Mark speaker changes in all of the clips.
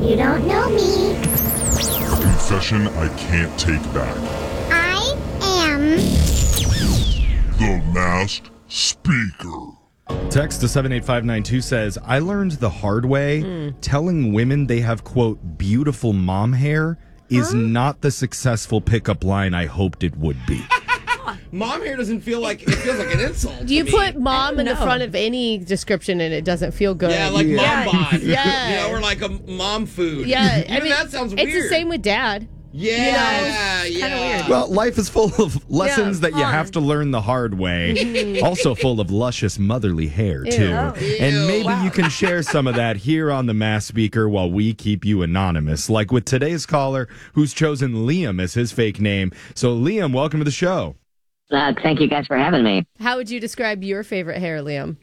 Speaker 1: You don't know me.
Speaker 2: Confession I can't take back.
Speaker 1: I am
Speaker 2: The Masked Speaker.
Speaker 3: Text to 78592 says, I learned the hard way telling women they have, quote, beautiful mom hair is not the successful pickup line I hoped it would be.
Speaker 4: Mom hair doesn't feel like, it feels like an insult.
Speaker 5: Do you
Speaker 4: to me.
Speaker 5: put mom in the front of any description and it doesn't feel good?
Speaker 4: Yeah, like mom bod.
Speaker 5: Yeah.
Speaker 4: You know, or like a mom food.
Speaker 5: Yeah,
Speaker 4: Even that sounds weird.
Speaker 5: It's the same with dad.
Speaker 4: Yeah, yeah.
Speaker 3: Well, life is full of lessons that you have to learn the hard way. Also full of luscious motherly hair, too. And maybe you can share some of that here on the Mass Speaker while we keep you anonymous, like with today's caller who's chosen Liam as his fake name. So, Liam, welcome to the show.
Speaker 6: Thank you guys for having me.
Speaker 5: How would you describe your favorite hair, Liam?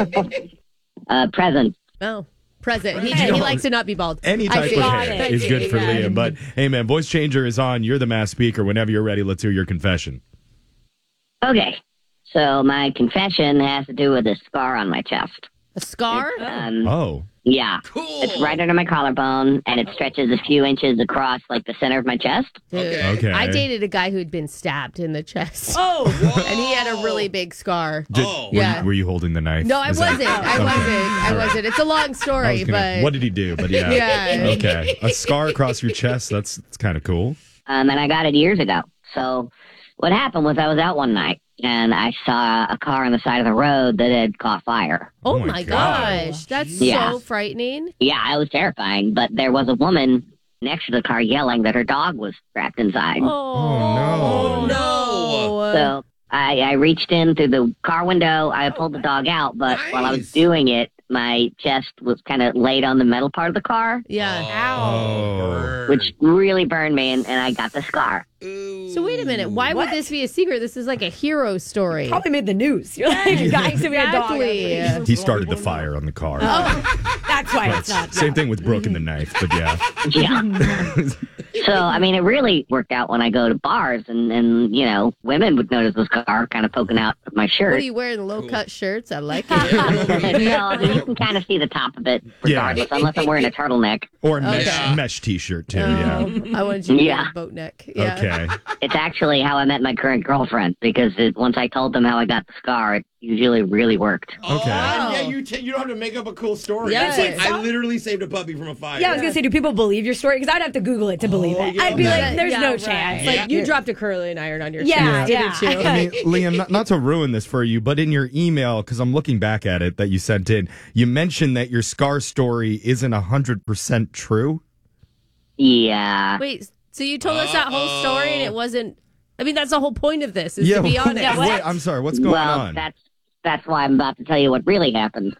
Speaker 6: Present.
Speaker 5: Oh, present. He likes to not be bald.
Speaker 3: Any type of hair is good for Liam. But, hey, man, Voice Changer is on. You're the Mass Speaker. Whenever you're ready, let's hear your confession.
Speaker 6: Okay. So my confession has to do with a scar on my chest.
Speaker 5: A scar?
Speaker 6: Yeah.
Speaker 4: Cool.
Speaker 6: It's right under my collarbone, and it stretches a few inches across, like, the center of my chest.
Speaker 3: Okay.
Speaker 5: I dated a guy who'd been stabbed in the chest.
Speaker 4: Whoa.
Speaker 5: And he had a really big scar.
Speaker 3: Were you holding the knife?
Speaker 5: No, I wasn't. I wasn't. It's a long story, but...
Speaker 3: What did he do? But yeah.
Speaker 5: Yeah.
Speaker 3: Okay. A scar across your chest, that's kind of cool.
Speaker 6: And I got it years ago. So what happened was I was out one night, and I saw a car on the side of the road that had caught fire.
Speaker 5: Oh, my gosh. That's so frightening.
Speaker 6: Yeah, it was terrifying. But there was a woman next to the car yelling that her dog was trapped inside.
Speaker 5: Oh,
Speaker 4: no.
Speaker 6: So I reached in through the car window. I pulled the dog out, but while I was doing it, my chest was kind of laid on the metal part of the car.
Speaker 5: Yeah.
Speaker 6: Which really burned me, and I got the scar.
Speaker 5: So wait a minute. Why would this be a secret? This is like a hero story.
Speaker 7: Probably made the news. You're like, guys, we had a dog.
Speaker 3: He started the fire on the car.
Speaker 7: That's why it's not.
Speaker 3: Same thing with broken the knife, but yeah.
Speaker 6: Yeah. So, I mean, it really worked out when I go to bars, and you know, women would notice the scar kind of poking out of my shirt.
Speaker 5: What are you wearing? Low-cut shirts? I like it.
Speaker 6: No, I mean, you can kind of see the top of it regardless, unless I'm wearing a turtleneck.
Speaker 3: Or a mesh T-shirt, too,
Speaker 5: I wanted you to wear a boat neck. Yeah.
Speaker 3: Okay.
Speaker 6: It's actually how I met my current girlfriend, because once I told them how I got the scar, it usually really worked.
Speaker 3: Okay.
Speaker 4: Yeah, you don't have to make up a cool story.
Speaker 5: Yeah.
Speaker 4: I literally saved a puppy from a fire.
Speaker 7: Yeah, I was going to say, do people believe your story? Because I'd have to Google it to believe it.
Speaker 4: yeah.
Speaker 7: I'd be like, there's no
Speaker 5: right.
Speaker 7: chance.
Speaker 5: Like, you dropped a curling iron on your
Speaker 7: Yeah,
Speaker 5: chest, didn't you?
Speaker 3: I mean, Liam, not to ruin this for you, but in your email, because I'm looking back at it that you sent in, you mentioned that your scar story isn't 100% true.
Speaker 6: Yeah.
Speaker 5: Wait, so you told us that whole story and it wasn't... I mean, that's the whole point of this, is to be honest.
Speaker 3: Wait, I'm sorry, what's going on?
Speaker 6: That's why I'm about to tell you what really happened.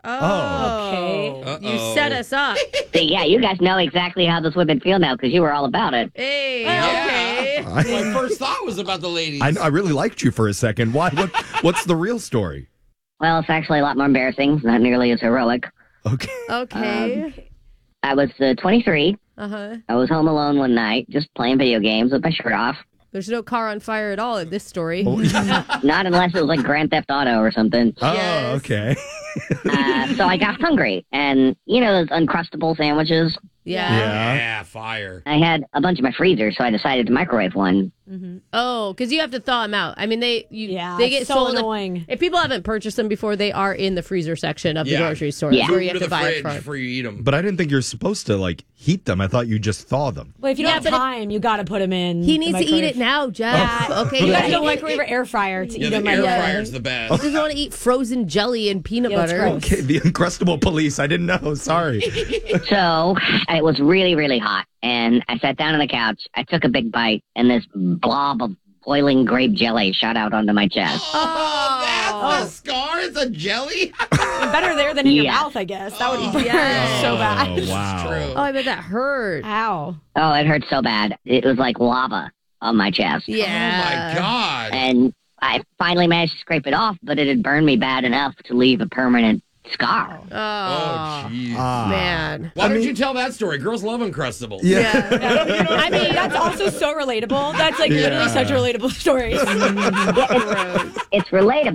Speaker 5: Okay. You set us up.
Speaker 6: See, yeah, you guys know exactly how those women feel now, because you were all about it.
Speaker 5: Hey,
Speaker 4: Yeah.
Speaker 5: okay.
Speaker 4: My first thought was about the ladies.
Speaker 3: I really liked you for a second. Why? What's the real story?
Speaker 6: Well, it's actually a lot more embarrassing, not nearly as heroic.
Speaker 3: Okay.
Speaker 5: Okay.
Speaker 6: I was 23.
Speaker 5: Uh-huh.
Speaker 6: I was home alone one night, just playing video games with my shirt off.
Speaker 5: There's no car on fire at all in this story.
Speaker 6: Not unless it was like Grand Theft Auto or something.
Speaker 3: Oh, okay.
Speaker 6: So I got hungry, and you know those Uncrustable sandwiches?
Speaker 4: Yeah, fire.
Speaker 6: I had a bunch in my freezer, so I decided to microwave one.
Speaker 5: Oh, because you have to thaw them out. I mean, they get
Speaker 7: so
Speaker 5: sold.
Speaker 7: annoying.
Speaker 5: If people haven't purchased them before, they are in the freezer section of the grocery store.
Speaker 6: Yeah.
Speaker 5: That's where you
Speaker 4: Move
Speaker 5: have
Speaker 4: to
Speaker 5: to
Speaker 4: the
Speaker 5: buy
Speaker 4: fridge
Speaker 5: it from.
Speaker 4: before you eat them.
Speaker 3: But I didn't think you're supposed to, like, heat them. I thought you just thaw them.
Speaker 7: Well, if you don't have time, you got to put them in.
Speaker 5: He
Speaker 7: the
Speaker 5: needs to eat
Speaker 7: microwave.
Speaker 5: it now, Jeff. Okay,
Speaker 7: You guys
Speaker 5: gotta
Speaker 7: don't
Speaker 5: eat it.
Speaker 7: microwave or air fryer to eat
Speaker 4: The
Speaker 7: them.
Speaker 4: air
Speaker 7: like
Speaker 4: fryer's the
Speaker 5: He
Speaker 4: best.
Speaker 5: doesn't want to eat frozen jelly and peanut
Speaker 7: Yeah, it's
Speaker 5: butter.
Speaker 7: gross.
Speaker 3: Okay, the Uncrustable police. I didn't know. Sorry.
Speaker 6: So it was really, really hot, and I sat down on the couch. I took a big bite, and this blob of boiling grape jelly shot out onto my chest.
Speaker 4: That's the scar? It's a jelly?
Speaker 7: Better there than in your
Speaker 6: Yeah.
Speaker 7: mouth, I guess. That would be
Speaker 5: Yeah.
Speaker 7: so bad.
Speaker 3: Oh, wow.
Speaker 4: True.
Speaker 5: Oh, I bet that hurt.
Speaker 7: Ow.
Speaker 6: Oh, it hurt so bad. It was like lava on my chest.
Speaker 5: Yeah.
Speaker 4: Oh, my God.
Speaker 6: And I finally managed to scrape it off, but it had burned me bad enough to leave a permanent scar.
Speaker 4: Oh, jeez.
Speaker 5: Man.
Speaker 4: Why don't you tell that story? Girls love Uncrustables.
Speaker 3: Yeah.
Speaker 7: I mean, that's also so relatable. That's like literally such a relatable story.
Speaker 6: It's relatable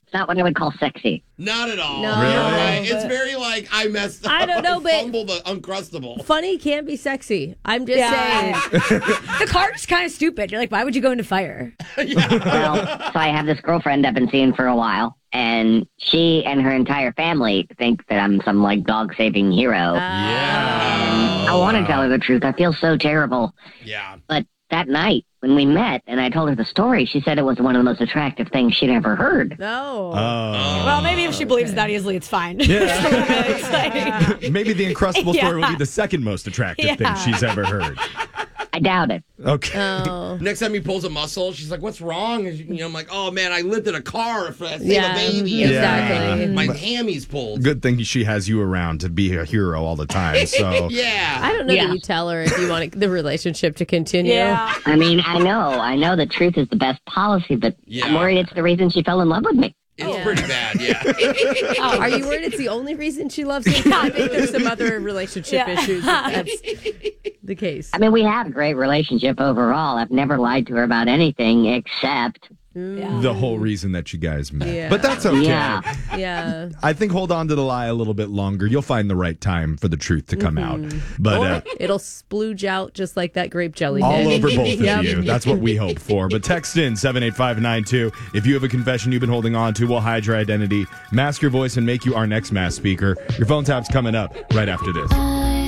Speaker 6: It's not what I would call sexy.
Speaker 4: Not at all.
Speaker 5: No.
Speaker 3: Really?
Speaker 4: You're right. It's very like, I messed up.
Speaker 5: I don't know, but
Speaker 4: fumbled the Uncrustable.
Speaker 5: funny can't be sexy. I'm just saying.
Speaker 7: The car's kind of stupid. You're like, why would you go into fire?
Speaker 6: Well, so I have this girlfriend I've been seeing for a while, and she and her entire family think that I'm some like dog-saving hero.
Speaker 4: Yeah.
Speaker 6: I want to tell her the truth. I feel so terrible.
Speaker 4: Yeah.
Speaker 6: But that night when we met and I told her the story, she said it was one of the most attractive things she'd ever heard.
Speaker 5: No.
Speaker 7: Well, maybe if she believes that easily, it's fine.
Speaker 3: Yeah. Maybe the Uncrustable story will be the second most attractive thing she's ever heard.
Speaker 6: I doubt it.
Speaker 3: Okay.
Speaker 5: Oh.
Speaker 4: Next time he pulls a muscle, she's like, "What's wrong?" And I'm like, "Oh man, I lived in a car for a baby.
Speaker 5: Exactly.
Speaker 4: My hammies pulled."
Speaker 3: Good thing she has you around to be a hero all the time. So
Speaker 4: Yeah.
Speaker 5: I don't know that you tell her if you want the relationship to continue.
Speaker 7: Yeah.
Speaker 6: I mean, I know the truth is the best policy, but I'm worried it's the reason she fell in love with me.
Speaker 4: It's pretty bad, yeah.
Speaker 5: Are you worried it's the only reason she loves you? I think there's some other relationship issues if that's the case.
Speaker 6: I mean, we have a great relationship overall. I've never lied to her about anything except...
Speaker 3: the whole reason that you guys met.
Speaker 5: Yeah.
Speaker 3: But that's okay.
Speaker 5: Yeah.
Speaker 3: I think hold on to the lie a little bit longer. You'll find the right time for the truth to come out. But
Speaker 5: It'll splooge out just like that grape jelly
Speaker 3: all
Speaker 5: did.
Speaker 3: over both
Speaker 5: Yep.
Speaker 3: of you. That's what we hope for. But text in 78592. If you have a confession you've been holding on to, we'll hide your identity, mask your voice, and make you our next mass speaker. Your phone tap's coming up right after this.